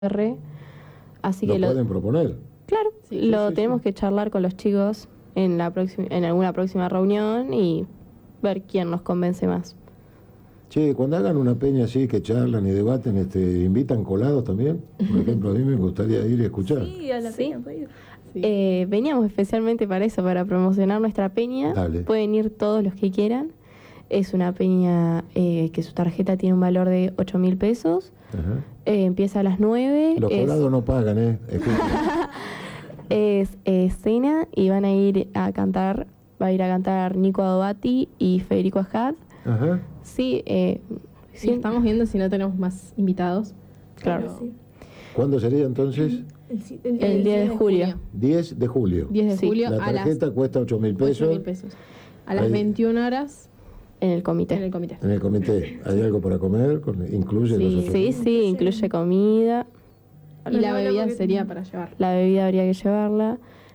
R. Así ¿Lo que pueden proponer? Claro, Sí, lo tenemos que charlar con los chicos en alguna próxima reunión y ver quién nos convence más. Che, cuando hagan una peña así que charlan y debaten, ¿invitan colados también? Por ejemplo, a mí me gustaría ir y escuchar. Sí, a la peña puede ir. Sí. Veníamos especialmente para eso, para promocionar nuestra peña. Dale. Pueden ir todos los que quieran. Es una peña que su tarjeta tiene un valor de 8.000 pesos. Ajá. Empieza a las 9. Los colados no pagan, escuchen. Es cena y van a ir a cantar. Va a ir a cantar Nico Adobati y Federico Ajad. Ajá. Sí, Sí, estamos viendo si no tenemos más invitados. claro. Sí. ¿Cuándo sería entonces? El 10 de julio. 10 de julio. 10 de Sí. julio La a las tarjeta cuesta 8.000 pesos. 8.000 pesos. A las Ahí. 21 horas En el comité. en el comité. En el comité, ¿hay algo para comer? ¿Incluye Sí. los otros? Sí, incluye comida. Y la bebida sería para llevar. La bebida habría que llevarla.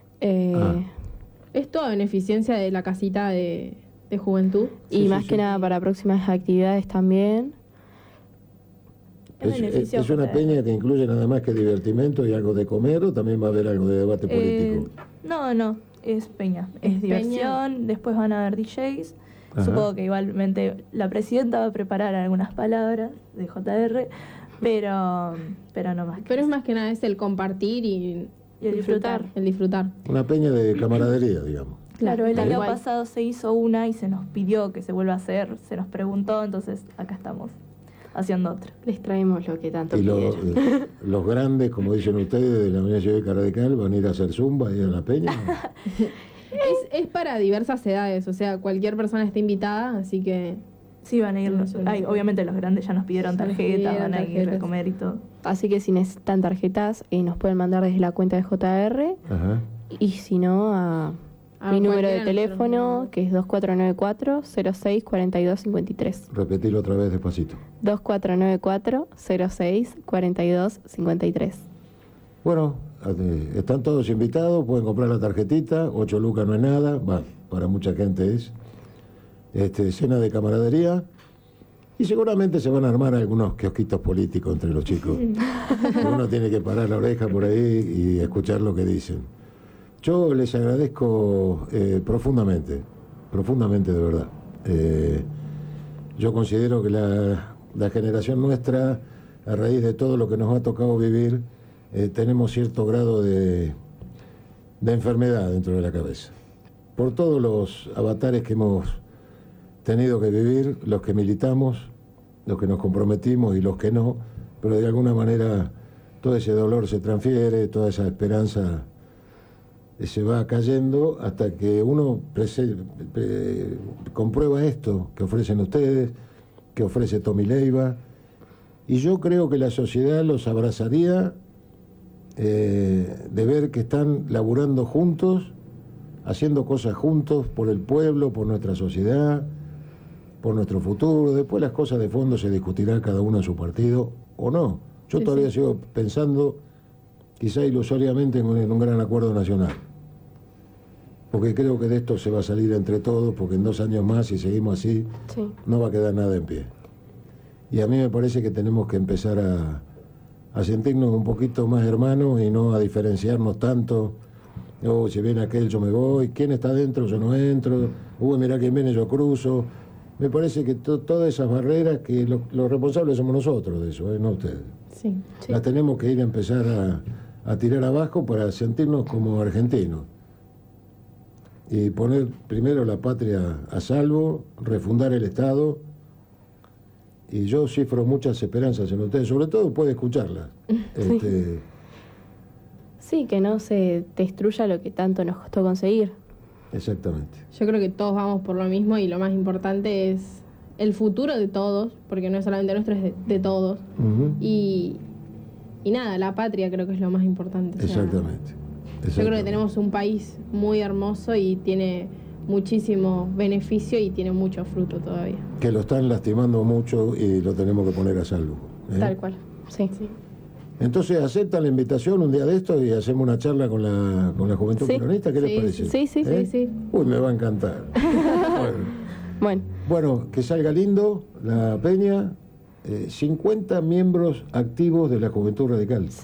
Es toda beneficencia de la casita de juventud. Y Sí, más sí, que sí. nada para próximas actividades también. Es una peña que incluye nada más que divertimento y algo de comer, ¿o también va a haber algo de debate político? No, es peña. Es Es diversión, peña. después van a haber DJs. Ajá. Supongo que igualmente la presidenta va a preparar algunas palabras de JR, pero no más. Pero es más que nada es el compartir y Y el disfrutar. El disfrutar. Una peña de camaradería, digamos. Claro, el Tal año cual. pasado se hizo una y se nos pidió que se vuelva a hacer, se nos preguntó, entonces acá estamos haciendo otra. Les traemos lo que tanto Y pidieron. los grandes, como dicen ustedes, de la Unión Cívica Radical, van a ir a hacer zumba ahí a la peña. Es para diversas edades, o sea, cualquier persona está invitada, así que Sí, van a ir, obviamente los grandes ya nos pidieron Ya nos tarjetas, pidieron van a ir a tarjetas. comer y todo. Así que si necesitan tarjetas, nos pueden mandar desde la cuenta de JR. Ajá. Y si no, a A mi número de cualquiera de teléfono, nuestros que es 2494-06-4253. Repetilo otra vez despacito. 2494-06-4253. Bueno, están todos invitados, pueden comprar la tarjetita, 8 lucas no es nada, para mucha gente es. Cena de camaradería, y seguramente se van a armar algunos kiosquitos políticos entre los chicos. Que uno tiene que parar la oreja por ahí y escuchar lo que dicen. Yo les agradezco profundamente de verdad. Yo considero que la generación nuestra, a raíz de todo lo que nos ha tocado vivir, tenemos cierto grado de enfermedad dentro de la cabeza. Por todos los avatares que hemos tenido que vivir, los que militamos, los que nos comprometimos y los que no, pero de alguna manera todo ese dolor se transfiere, toda esa esperanza se va cayendo hasta que uno comprueba esto que ofrecen ustedes, que ofrece Tommy Leiva, y yo creo que la sociedad los abrazaría de ver que están laburando juntos, haciendo cosas juntos por el pueblo, por nuestra sociedad, por nuestro futuro. Después las cosas de fondo se discutirá cada uno en su partido o no. Yo todavía sigo pensando, quizá ilusoriamente, en un gran acuerdo nacional. Porque creo que de esto se va a salir entre todos, porque en 2 años más, si seguimos así, Sí. no va a quedar nada en pie. Y a mí me parece que tenemos que empezar a sentirnos un poquito más hermanos y no a diferenciarnos tanto. Oh, si viene aquel, yo me voy. ¿Quién está adentro? Yo no entro. Uy, mirá quién viene, yo cruzo. Me parece que todas esas barreras, que los responsables somos nosotros de eso, no ustedes. sí. Las tenemos que ir a empezar a tirar abajo para sentirnos como argentinos. Y poner primero la patria a salvo, refundar el Estado. Y yo cifro muchas esperanzas en ustedes, sobre todo después de escucharlas. Sí, que no se destruya lo que tanto nos costó conseguir. Exactamente. Yo creo que todos vamos por lo mismo y lo más importante es el futuro de todos, porque no es solamente nuestro, es de todos. Ujú. Y nada, la patria creo que es lo más importante. O sea, Exactamente. yo creo que tenemos un país muy hermoso y tiene muchísimo beneficio y tiene mucho fruto todavía. Que lo están lastimando mucho y lo tenemos que poner a salvo. Tal cual. Sí. Entonces, ¿aceptan la invitación un día de esto y hacemos una charla con la Juventud Sí. Peronista? ¿Qué les Sí, parece? sí. Uy, me va a encantar. Bueno, Bueno, que salga lindo la peña. 50 miembros activos de la Juventud Radical.